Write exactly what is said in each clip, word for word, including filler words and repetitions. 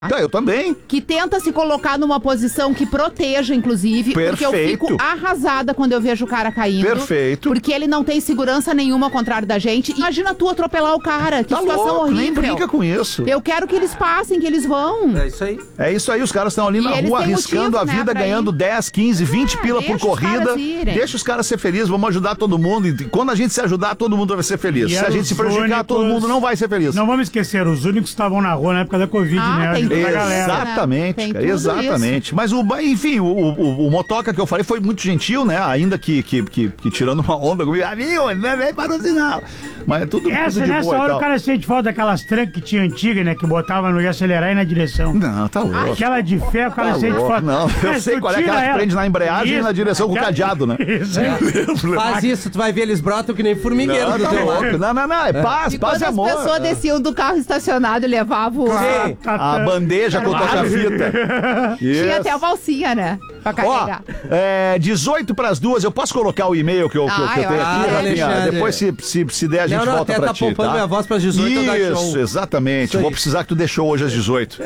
Tá, eu também. Que tenta se colocar numa posição que proteja, inclusive. Perfeito. Porque eu fico arrasada quando eu vejo o cara caindo. Perfeito. Porque ele não tem segurança nenhuma ao contrário da gente. Imagina tu atropelar o cara. Que Tá situação louco, horrível. nem brinca com isso. Eu quero que eles passem, que eles vão. É isso aí. É isso aí, os caras estão ali E na eles rua têm arriscando motivo, a né, vida, pra ganhando ir. dez, quinze, vinte É, pila por deixa os corrida. caras irem. Deixa os caras ser felizes, vamos ajudar todo mundo. E quando a gente se ajudar, todo mundo vai ser feliz. E Se a eram gente se os prejudicar, únicos- todo mundo não vai ser feliz. Não vamos esquecer, os únicos que estavam na rua na época da Covid, Ah, né? tem Ajudando a tudo. galera. Exatamente, Tem cara, tudo exatamente. Mas, o, enfim, o, o, o motoca que eu falei foi muito gentil, né? Ainda que, que, que, que tirando uma onda comigo, ah, viu, ele não vem para o sinal. Mas é tudo, Essa, tudo de nessa boa e hora tal. o cara sente falta daquelas trancas que tinha antiga, né? Que botava no ia acelerar e na direção. Não, tá louco. Aquela de fé, o cara Tá sente louco. falta. Não, eu Mas sei tu qual é tira aquela que ela. prende na embreagem e Isso, na direção com o aquela- cadeado, né? Isso aí. Faz isso, tu vai ver, eles brotam que nem formigueiro Não, do tá teu louco. lado. Não, não, não, é paz, E paz quando e as amor. pessoas desciam do carro estacionado e levavam... Sim. A bandeja com toca-fita. Tinha Yes. até a valsinha, né? Pra Ó, carregar. é, dezoito para as duas, eu posso colocar o e-mail que eu, que eu- Ah, que eu eu tenho acho aqui? que Rafinha? Alexandre. Depois, se, se, se der, a gente Não, não, volta até pra tá ti, poupando tá? minha voz pras dezoito, eu dar Isso, show. exatamente. Isso aí. Vou precisar que tu deixou hoje às dezoito.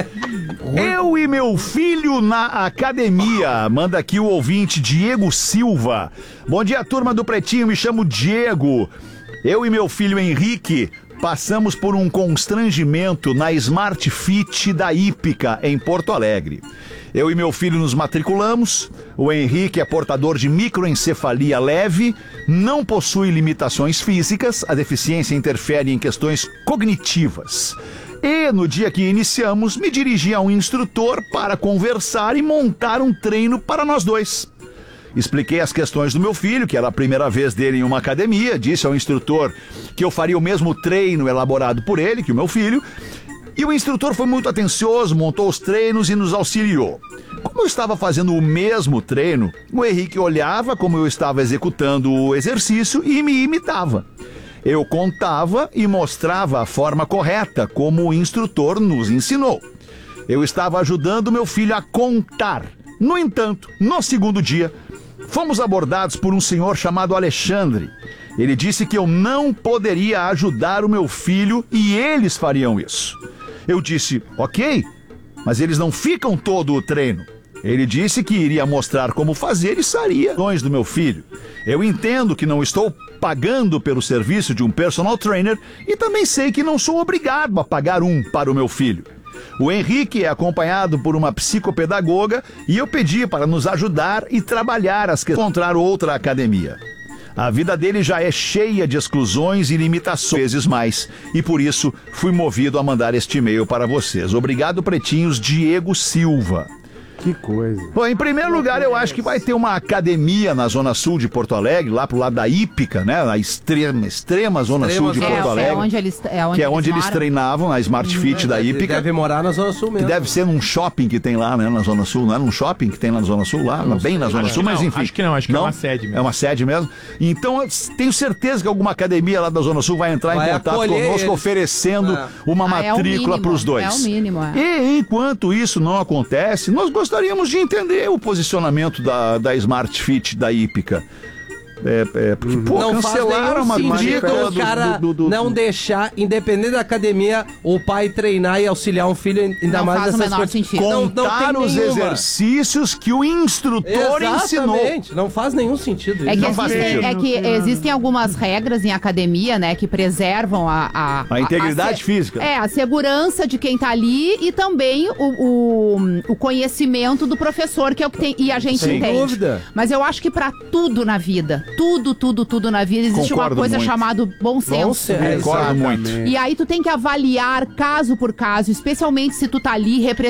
Eu e meu filho na academia. Manda aqui o ouvinte Diego Silva. Bom dia, turma do Pretinho. Me chamo Diego. Eu e meu filho Henrique passamos por um constrangimento na Smart Fit da Hípica, em Porto Alegre. Eu e meu filho nos matriculamos. O Henrique é portador de microencefalia leve, não possui limitações físicas, a deficiência interfere em questões cognitivas. E no dia que iniciamos, me dirigi a um instrutor para conversar e montar um treino para nós dois. Expliquei as questões do meu filho, que era a primeira vez dele em uma academia, disse ao instrutor que eu faria o mesmo treino elaborado por ele, que o meu filho, e o instrutor foi muito atencioso, montou os treinos e nos auxiliou. Como eu estava fazendo o mesmo treino, o Henrique olhava como eu estava executando o exercício e me imitava. Eu contava e mostrava a forma correta, como o instrutor nos ensinou. Eu estava ajudando meu filho a contar. No entanto, no segundo dia, fomos abordados por um senhor chamado Alexandre. Ele disse que eu não poderia ajudar o meu filho e eles fariam isso. Eu disse, ok, mas eles não ficam todo o treino. Ele disse que iria mostrar como fazer e sairia do meu filho. Eu entendo que não estou pagando pelo serviço de um personal trainer e também sei que não sou obrigado a pagar um para o meu filho. O Henrique é acompanhado por uma psicopedagoga e eu pedi para nos ajudar e trabalhar as questões, encontrar outra academia. A vida dele já é cheia de exclusões e limitações, vezes mais, e por isso fui movido a mandar este e-mail para vocês. Obrigado, pretinhos, Diego Silva. Que coisa. Bom, em primeiro lugar, eu acho que vai ter uma academia na zona sul de Porto Alegre, lá pro lado da Hípica, né? Na extrema, extrema zona Extrema sul de zona Porto É, Alegre. é onde eles, é onde que é onde eles moram. treinavam, na Smart Fit da Hípica. Deve morar na Zona Sul Que mesmo. deve ser num shopping que tem lá, né, na Zona Sul. Não é num shopping que tem lá na Zona Sul, lá, bem na Zona Acho Sul, que mas não, enfim. acho que não, acho que é uma sede mesmo. É uma sede mesmo. Então, eu tenho certeza que alguma academia lá da Zona Sul vai entrar Vai em contato acolher conosco, eles. oferecendo É. uma Ah, é o matrícula mínimo, para os dois. é o mínimo, é. E enquanto isso não acontece, nós gostaríamos de entender o posicionamento da, da Smart Fit da Hípica. É, é, porque, pô, Não faz cancelaram a nenhum sentido matrícula o cara do, do, do, não do... deixar, independente da academia, o pai treinar e auxiliar um filho, ainda Não mais faz o nessas menor coisas. sentido. Não, não contar tem os nenhuma. exercícios que o instrutor ensinou. Exatamente, não faz nenhum sentido É isso. que, Não faz existem, sentido. é que existem algumas regras em academia, né, que preservam a... A, A integridade se- física. É, a segurança de quem tá ali e também o, o, o conhecimento do professor, que é o que tem, e a gente Sem entende. dúvida. Mas eu acho que pra tudo na vida, tudo, tudo, tudo na vida, existe Concordo uma coisa muito. chamada bom senso. Bom senso. Concordo muito. E aí tu tem que avaliar caso por caso, especialmente se tu tá ali representando